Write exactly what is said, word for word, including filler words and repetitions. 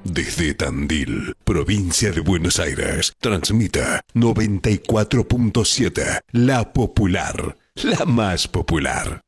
Desde Tandil, provincia de Buenos Aires, transmite noventa y cuatro punto siete, La Popular, la más popular.